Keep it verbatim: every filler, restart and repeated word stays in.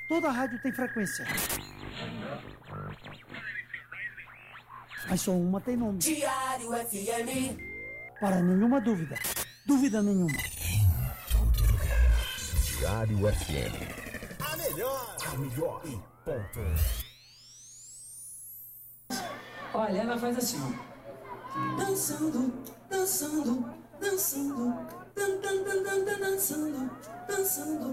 Toda rádio tem frequência. Mas só uma tem nome. Diário F M. Para nenhuma dúvida. Dúvida nenhuma. Em todo lugar. Diário F M. A melhor. A melhor e ponto. Olha, ela faz assim, ó. Dançando, dançando, dançando, dan, dan, dan, dan, dan, dançando, dançando.